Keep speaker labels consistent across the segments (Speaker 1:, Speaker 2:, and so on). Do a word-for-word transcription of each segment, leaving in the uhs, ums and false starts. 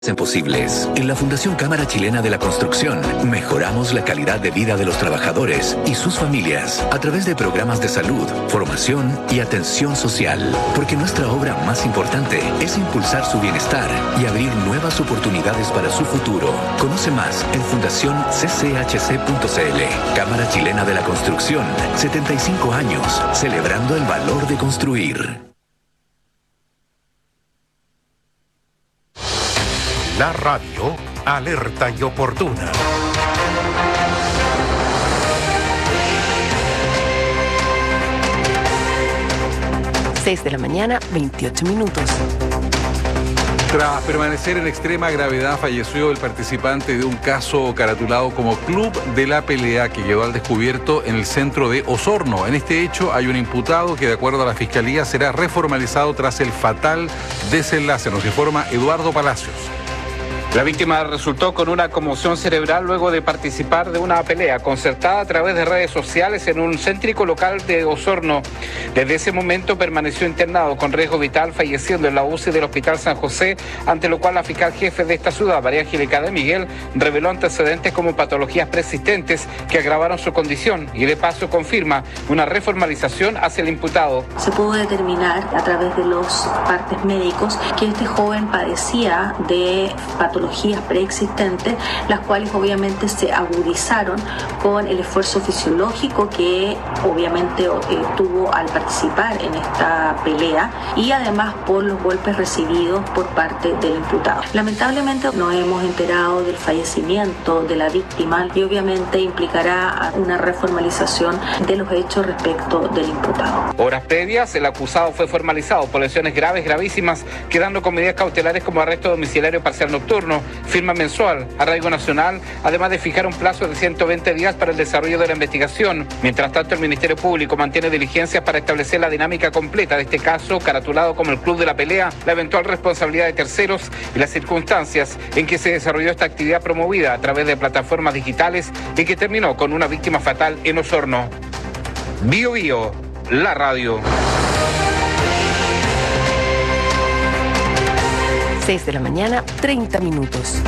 Speaker 1: En posibles. En la Fundación Cámara Chilena de la Construcción mejoramos la calidad de vida de los trabajadores y sus familias a través de programas de salud, formación y atención social. Porque nuestra obra más importante es impulsar su bienestar y abrir nuevas oportunidades para su futuro. Conoce más en fundación c c h c punto c l. Cámara Chilena de la Construcción, setenta y cinco años, celebrando el valor de construir.
Speaker 2: La radio, alerta y oportuna.
Speaker 3: seis de la mañana, veintiocho minutos.
Speaker 4: Tras permanecer en extrema gravedad, falleció el participante de un caso caratulado como Club de la Pelea, que quedó al descubierto en el centro de Osorno. En este hecho hay un imputado que, de acuerdo a la Fiscalía, será reformalizado tras el fatal desenlace. Nos informa Eduardo Palacios.
Speaker 5: La víctima resultó con una conmoción cerebral luego de participar de una pelea concertada a través de redes sociales en un céntrico local de Osorno. Desde ese momento permaneció internado con riesgo vital, falleciendo en la U C I del Hospital San José, ante lo cual la fiscal jefe de esta ciudad, María Angélica de Miguel, reveló antecedentes como patologías persistentes que agravaron su condición y de paso confirma una reformalización hacia el imputado.
Speaker 6: Se pudo determinar a través de los partes médicos que este joven padecía de patologías preexistentes, las cuales obviamente se agudizaron con el esfuerzo fisiológico que obviamente eh, tuvo al participar en esta pelea y además por los golpes recibidos por parte del imputado. Lamentablemente nos hemos enterado del fallecimiento de la víctima y obviamente implicará una reformalización de los hechos respecto del imputado.
Speaker 5: Horas previas, el acusado fue formalizado por lesiones graves, gravísimas, quedando con medidas cautelares como arresto domiciliario parcial nocturno, firma mensual, arraigo nacional, además de fijar un plazo de ciento veinte días para el desarrollo de la investigación. Mientras tanto, el Ministerio Público mantiene diligencias para establecer la dinámica completa de este caso, caratulado como el Club de la Pelea, la eventual responsabilidad de terceros y las circunstancias en que se desarrolló esta actividad promovida a través de plataformas digitales y que terminó con una víctima fatal en Osorno. Bio Bio, la radio.
Speaker 3: seis de la mañana, treinta minutos.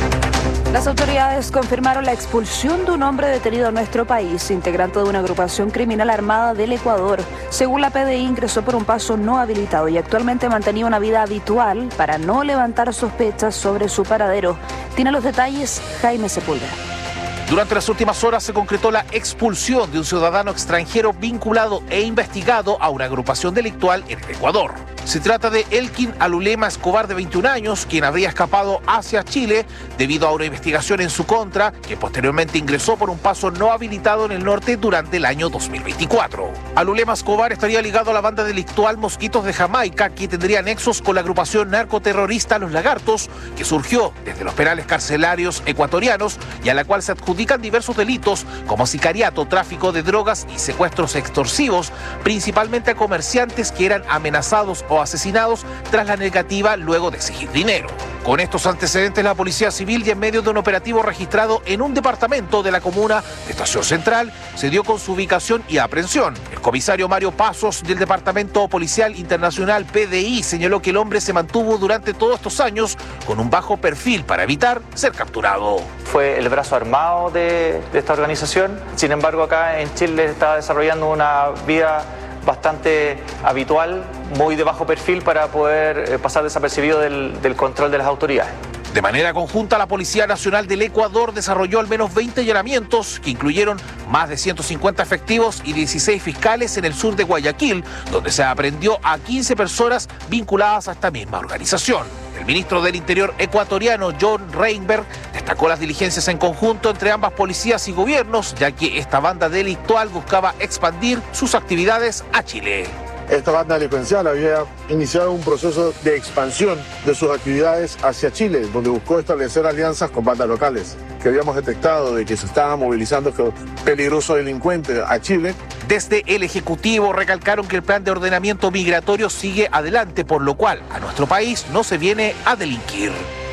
Speaker 7: Las autoridades confirmaron la expulsión de un hombre detenido en nuestro país, integrante de una agrupación criminal armada del Ecuador. Según la P D I, ingresó por un paso no habilitado y actualmente mantenía una vida habitual para no levantar sospechas sobre su paradero. Tiene los detalles Jaime Sepúlveda.
Speaker 8: Durante las últimas horas se concretó la expulsión de un ciudadano extranjero vinculado e investigado a una agrupación delictual en el Ecuador. Se trata de Elkin Alulema Escobar, de veintiún años, quien habría escapado hacia Chile debido a una investigación en su contra, que posteriormente ingresó por un paso no habilitado en el norte durante el año dos mil veinticuatro. Alulema Escobar estaría ligado a la banda delictual Mosquitos de Jamaica, que tendría nexos con la agrupación narcoterrorista Los Lagartos, que surgió desde los penales carcelarios ecuatorianos y a la cual se adjudican diversos delitos como sicariato, tráfico de drogas y secuestros extorsivos, principalmente a comerciantes que eran amenazados o asesinados tras la negativa luego de exigir dinero. Con estos antecedentes, la Policía Civil, y en medio de un operativo registrado en un departamento de la comuna de Estación Central, se dio con su ubicación y aprehensión. El comisario Mario Pasos, del Departamento Policial Internacional P D I, señaló que el hombre se mantuvo durante todos estos años con un bajo perfil para evitar ser capturado.
Speaker 9: Fue el brazo armado de, de esta organización. Sin embargo, acá en Chile está desarrollando una vida bastante habitual, muy de bajo perfil, para poder pasar desapercibido del, del control de las autoridades.
Speaker 8: De manera conjunta, la Policía Nacional del Ecuador desarrolló al menos veinte allanamientos que incluyeron más de ciento cincuenta efectivos y dieciséis fiscales en el sur de Guayaquil, donde se aprehendió a quince personas vinculadas a esta misma organización. El ministro del Interior ecuatoriano, John Reinberg, destacó las diligencias en conjunto entre ambas policías y gobiernos, ya que esta banda delictual buscaba expandir sus actividades a Chile.
Speaker 10: Esta banda delincuencial había iniciado un proceso de expansión de sus actividades hacia Chile, donde buscó establecer alianzas con bandas locales, que habíamos detectado de que se estaba movilizando peligrosos delincuentes a Chile.
Speaker 8: Desde el Ejecutivo recalcaron que el plan de ordenamiento migratorio sigue adelante, por lo cual a nuestro país no se viene a delinquir.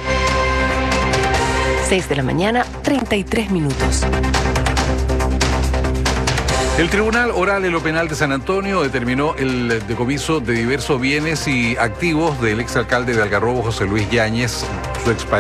Speaker 3: seis de la mañana, treinta y tres minutos.
Speaker 4: El Tribunal Oral en lo Penal de San Antonio determinó el decomiso de diversos bienes y activos del exalcalde de Algarrobo, José Luis Yáñez, su expareja.